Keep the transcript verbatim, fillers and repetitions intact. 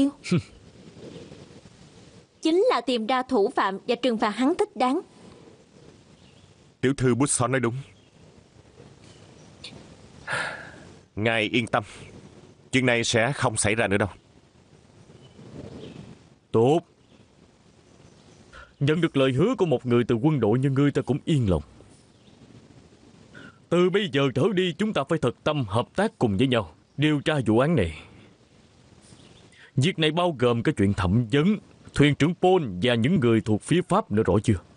tiêu. Chính là tìm ra thủ phạm và trừng phạt hắn thích đáng. Tiểu thư Buson nói đúng. Ngài yên tâm, chuyện này sẽ không xảy ra nữa đâu. Tốt. Nhận được lời hứa của một người từ quân đội như ngươi ta cũng yên lòng. Từ bây giờ trở đi chúng ta phải thật tâm hợp tác cùng với nhau điều tra vụ án này. Việc này bao gồm cái chuyện thẩm vấn thuyền trưởng Paul và những người thuộc phía Pháp nữa, rõ chưa?